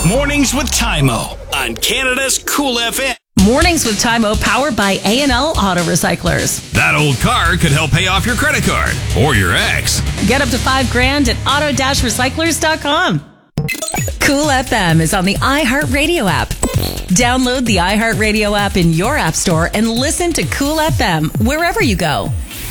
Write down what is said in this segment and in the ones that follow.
Mornings with Tymo on Canada's Cool FM. Mornings with Tymo, powered by A&L Auto Recyclers. That old car could help pay off your credit card or your ex. Get up to $5,000 at auto-recyclers.com. Cool FM is on the iHeartRadio app. Download the iHeartRadio app in your app store and listen to Cool FM wherever you go.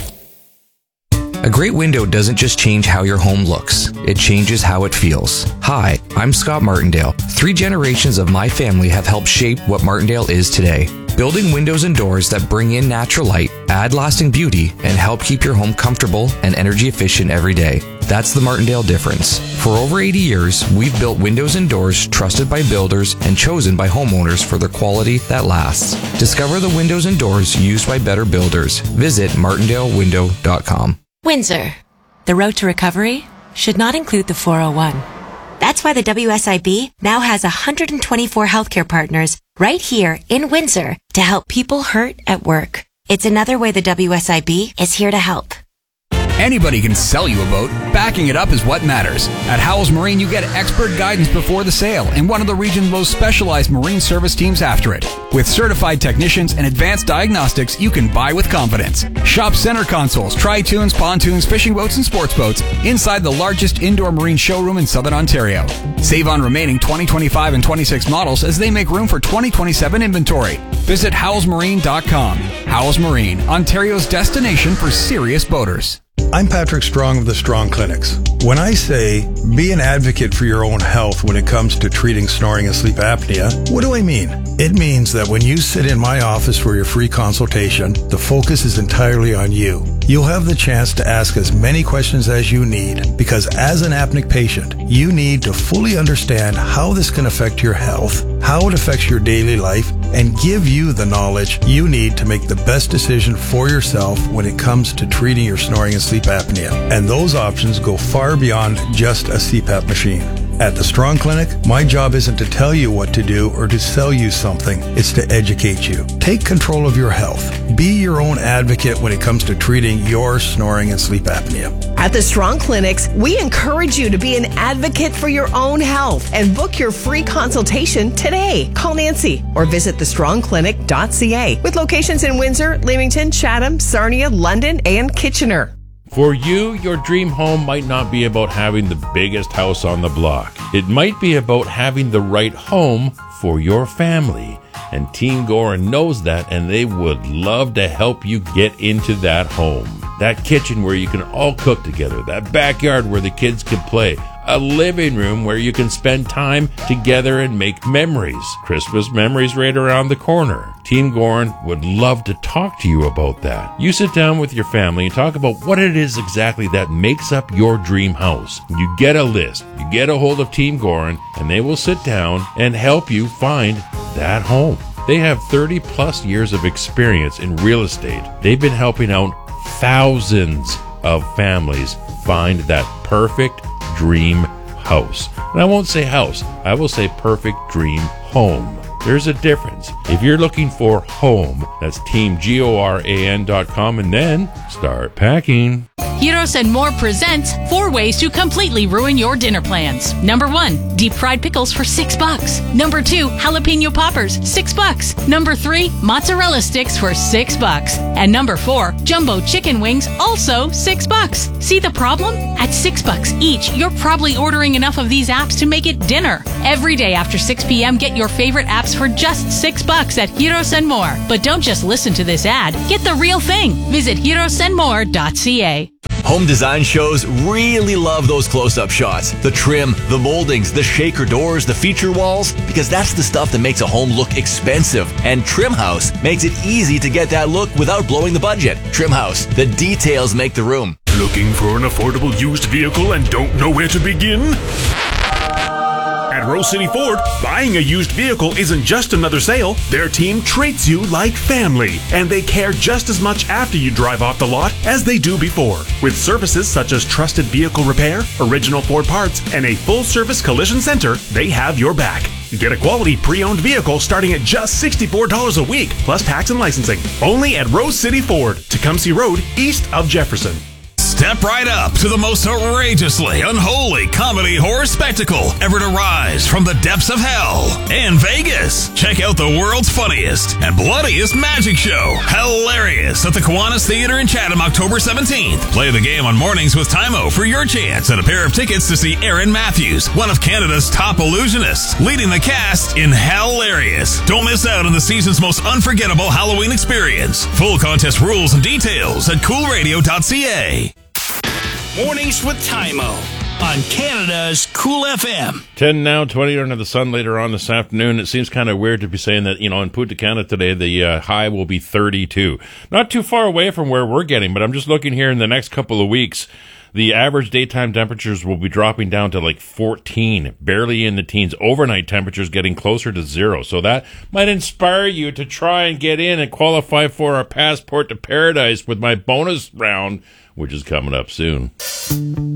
A great window doesn't just change how your home looks, it changes how it feels. Hi, I'm Scott Martindale. 3 generations of my family have helped shape what Martindale is today. Building windows and doors that bring in natural light, add lasting beauty, and help keep your home comfortable and energy efficient every day. That's the Martindale difference. For over 80 years, we've built windows and doors trusted by builders and chosen by homeowners for their quality that lasts. Discover the windows and doors used by better builders. Visit martindalewindow.com. Windsor. The road to recovery should not include the 401. That's why the WSIB now has 124 healthcare partners right here in Windsor to help people hurt at work. It's another way the WSIB is here to help. Anybody can sell you a boat. Backing it up is what matters. At Howells Marine, you get expert guidance before the sale and one of the region's most specialized marine service teams after it. With certified technicians and advanced diagnostics, you can buy with confidence. Shop center consoles, tri-tunes, pontoons, fishing boats, and sports boats inside the largest indoor marine showroom in Southern Ontario. Save on remaining 2025 and 26 models as they make room for 2027 inventory. Visit howellsmarine.com. Howells Marine, Ontario's destination for serious boaters. I'm Patrick Strong of the Strong Clinics. When I say be an advocate for your own health when it comes to treating snoring and sleep apnea, what do I mean? It means that when you sit in my office for your free consultation, the focus is entirely on you. You'll have the chance to ask as many questions as you need, because as an apneic patient, you need to fully understand how this can affect your health, how it affects your daily life, and give you the knowledge you need to make the best decision for yourself when it comes to treating your snoring and sleep apnea. And those options go far beyond just a CPAP machine. At the Strong Clinic, my job isn't to tell you what to do or to sell you something. It's to educate you. Take control of your health. Be your own advocate when it comes to treating your snoring and sleep apnea. At the Strong Clinics, we encourage you to be an advocate for your own health and book your free consultation today. Call Nancy or visit thestrongclinic.ca with locations in Windsor, Leamington, Chatham, Sarnia, London, and Kitchener. For you, your dream home might not be about having the biggest house on the block. It might be about having the right home for your family. And Team Gorin knows that, and they would love to help you get into that home. That kitchen where you can all cook together, that backyard where the kids can play, a living room where you can spend time together and make memories. Christmas memories right around the corner. Team Gorin would love to talk to you about that. You sit down with your family and talk about what it is exactly that makes up your dream house. You get a list. You get a hold of Team Gorin, and they will sit down and help you find that home. They have 30 plus years of experience in real estate. They've been helping out thousands of families find that perfect dream house. And I won't say house, I will say perfect dream home. There's a difference. If you're looking for home, that's teamgoran.com, and then start packing. Heroes and More presents 4 ways to completely ruin your dinner plans. Number 1, deep fried pickles for $6. Number 2, jalapeno poppers, $6. Number 3, mozzarella sticks for $6. And number 4, jumbo chicken wings, also $6. See the problem? At $6 each, you're probably ordering enough of these apps to make it dinner. Every day after 6 p.m., get your favorite apps for just $6 at Heroes and More. But don't just listen to this ad. Get the real thing. Visit heroesandmore.ca. Home design shows really love those close-up shots. The trim, the moldings, the shaker doors, the feature walls, because that's the stuff that makes a home look expensive. And Trim House makes it easy to get that look without blowing the budget. Trim House, the details make the room. Looking for an affordable used vehicle and don't know where to begin? At Rose City Ford, buying a used vehicle isn't just another sale. Their team treats you like family, and they care just as much after you drive off the lot as they do before. With services such as trusted vehicle repair, original Ford parts, and a full-service collision center, they have your back. Get a quality pre-owned vehicle starting at just $64 a week, plus tax and licensing. Only at Rose City Ford, Tecumseh Road, east of Jefferson. Step right up to the most outrageously unholy comedy horror spectacle ever to rise from the depths of hell in Vegas. Check out the world's funniest and bloodiest magic show, Hilarious, at the Kiwanis Theater in Chatham, October 17th. Play the game on Mornings with Tymo for your chance at a pair of tickets to see Aaron Matthews, one of Canada's top illusionists, leading the cast in Hilarious. Don't miss out on the season's most unforgettable Halloween experience. Full contest rules and details at coolradio.ca. Mornings with Tymo on Canada's Cool FM. 10 now, 20 under the sun later on this afternoon. It seems kind of weird to be saying that, in Punta Cana today, the high will be 32. Not too far away from where we're getting, but I'm just looking here in the next couple of weeks. The average daytime temperatures will be dropping down to like 14, barely in the teens. Overnight temperatures getting closer to 0. So that might inspire you to try and get in and qualify for our Passport to Paradise with my bonus round, which is coming up soon.